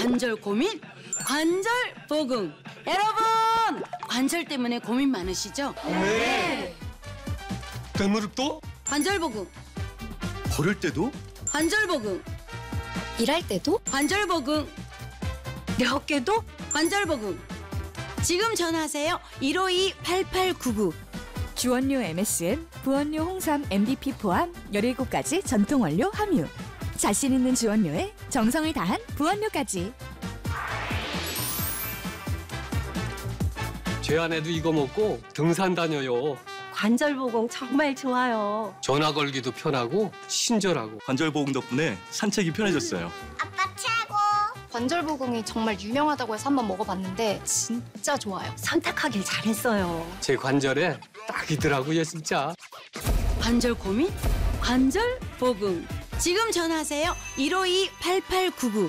관절 고민? 관절 보금. 여러분, 관절 때문에 고민 많으시죠? 네. 대무릎도? 관절 보금. 걸을 때도? 관절 보금. 일할 때도? 관절 보금. 내 어깨도? 관절 보금. 지금 전화하세요. 152-8899. 주원료 MSM, 부원료 홍삼 MDP 포함 17가지 전통 원료 함유. 자신 있는 주원료에 정성을 다한 부원료까지. 제 아내도 이거 먹고 등산 다녀요. 관절보공 정말 좋아요. 전화 걸기도 편하고 친절하고. 관절보험 덕분에 산책이 편해졌어요. 관절보공이 정말 유명하다고 해서 한번 먹어봤는데 진짜 좋아요. 선택하길 잘했어요. 제 관절에 딱이더라고요, 진짜. 관절 고민? 관절 보금. 지금 전화하세요. 152-8899.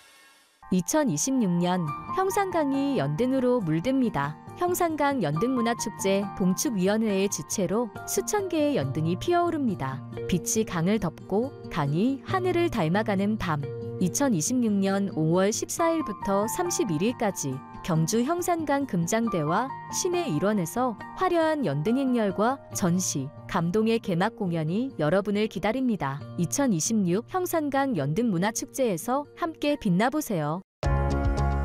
2026년 형산강이 연등으로 물듭니다. 형산강 연등문화축제 동축위원회의 주최로 수천 개의 연등이 피어오릅니다. 빛이 강을 덮고 강이 하늘을 닮아가는 밤. 2026년 5월 14일부터 31일까지 경주 형산강 금장대와 시내 일원에서 화려한 연등 행렬과 전시, 감동의 개막 공연이 여러분을 기다립니다. 2026 형산강 연등문화축제에서 함께 빛나보세요.